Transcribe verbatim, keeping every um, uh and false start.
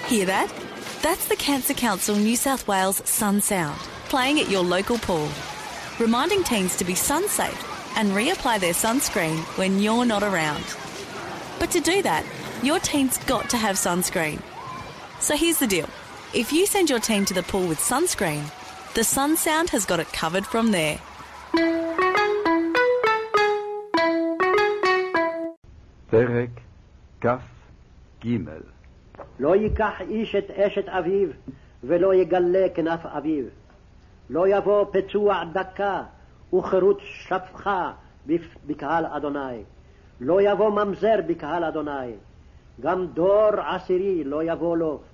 Hear that? That's the Cancer Council New South Wales Sun Sound, playing at your local pool, reminding teens to be sun safe and reapply their sunscreen when you're not around. But to do that, your teen's got to have sunscreen. So here's the deal. If you send your teen to the pool with sunscreen, the Sun Sound has got it covered from there. פרק כף ג' לא ייקח איש את אשת אביו ולא יגלה כנף אביו. לא יבוא פצוע דקה וחירות שפחה בקהל אדוני. לא יבוא ממזר בקהל אדוני. גם דור עשירי לא יבוא לו